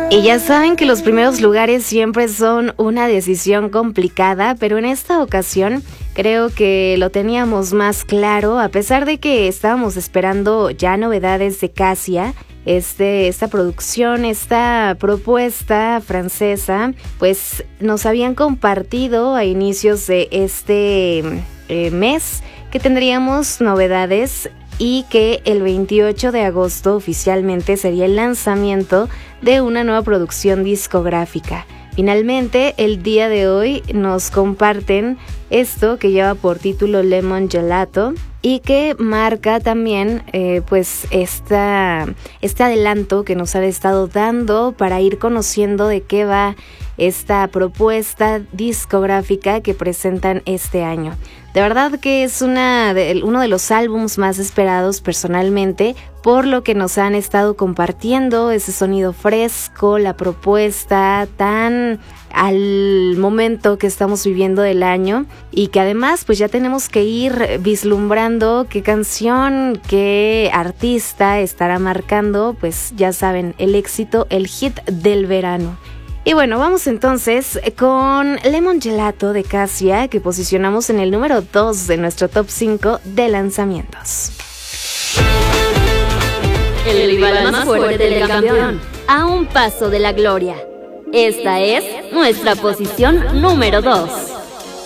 Y ya saben que los primeros lugares siempre son una decisión complicada, pero en esta ocasión creo que lo teníamos más claro, a pesar de que estábamos esperando ya novedades de Cassia. Esta producción, esta propuesta francesa, pues nos habían compartido a inicios de este mes que tendríamos novedades y que el 28 de agosto oficialmente sería el lanzamiento de una nueva producción discográfica. Finalmente, el día de hoy nos comparten esto que lleva por título Lemon Gelato y que marca también pues este adelanto que nos han estado dando para ir conociendo de qué va esta propuesta discográfica que presentan este año. De verdad que es uno de los álbums más esperados personalmente, por lo que nos han estado compartiendo ese sonido fresco, la propuesta tan al momento que estamos viviendo del año, y que además pues ya tenemos que ir vislumbrando qué canción, qué artista estará marcando, pues ya saben, el éxito, el hit del verano. Y bueno, vamos entonces con Lemon Gelato de Cassia, que posicionamos en el número 2 de nuestro top 5 de lanzamientos. El rival más fuerte del campeón, a un paso de la gloria. Esta es nuestra posición número 2.